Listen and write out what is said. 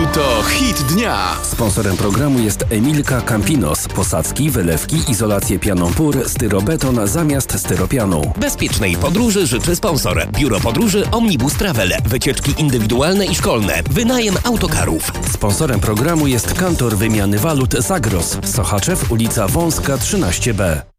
Auto Hit Dnia. Sponsorem programu jest Emilka Campinos. Posadzki, wylewki, izolację pianą PUR, styrobeton zamiast styropianu. Bezpiecznej podróży życzy sponsor. Biuro Podróży Omnibus Travel. Wycieczki indywidualne i szkolne. Wynajem autokarów. Sponsorem programu jest Kantor Wymiany Walut Zagros. Sochaczew, ulica Wąska 13B.